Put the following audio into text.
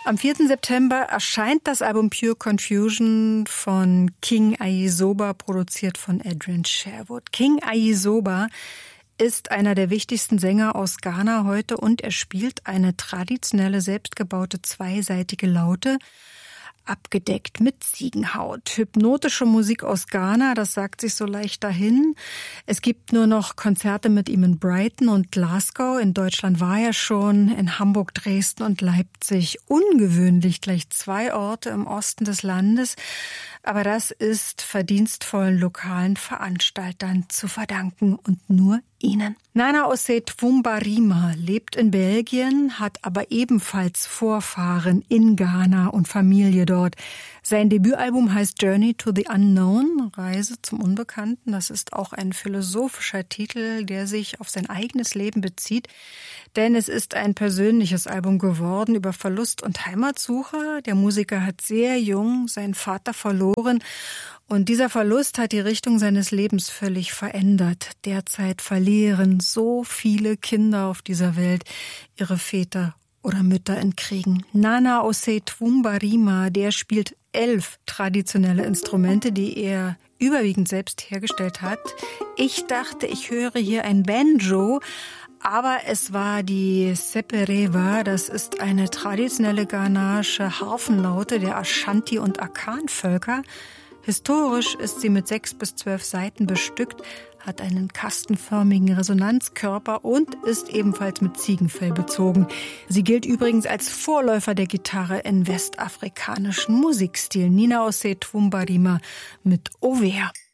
Am 4. September erscheint das Album Pure Confusion von King Ayisoba, produziert von Adrian Sherwood. King Ayisoba ist einer der wichtigsten Sänger aus Ghana heute und er spielt eine traditionelle, selbstgebaute, zweiseitige Laute, abgedeckt mit Ziegenhaut. Hypnotische Musik aus Ghana, das sagt sich so leicht dahin. Es gibt nur noch Konzerte mit ihm in Brighton und Glasgow. In Deutschland war er schon, in Hamburg, Dresden und Leipzig. Ungewöhnlich gleich 2 Orte im Osten des Landes. Aber das ist verdienstvollen lokalen Veranstaltern zu verdanken und nur ihnen. Nana Osei Twumbarima lebt in Belgien, hat aber ebenfalls Vorfahren in Ghana und Familie dort. Sein Debütalbum heißt Journey to the Unknown, Reise zum Unbekannten. Das ist auch ein philosophischer Titel, der sich auf sein eigenes Leben bezieht. Denn es ist ein persönliches Album geworden über Verlust und Heimatsuche. Der Musiker hat sehr jung seinen Vater verloren. Und dieser Verlust hat die Richtung seines Lebens völlig verändert. Derzeit verlieren so viele Kinder auf dieser Welt ihre Väter oder Mütter in Kriegen. Nana Osei Twumbarima, der spielt 11 traditionelle Instrumente, die er überwiegend selbst hergestellt hat. Ich dachte, ich höre hier ein Banjo, aber es war die Seperewa, das ist eine traditionelle ghanaische Harfenlaute der Ashanti- und Akan-Völker. Historisch ist sie mit 6 bis 12 Saiten bestückt, hat einen kastenförmigen Resonanzkörper und ist ebenfalls mit Ziegenfell bezogen. Sie gilt übrigens als Vorläufer der Gitarre in westafrikanischen Musikstilen. Nana Osei Twumbarima mit Ovea.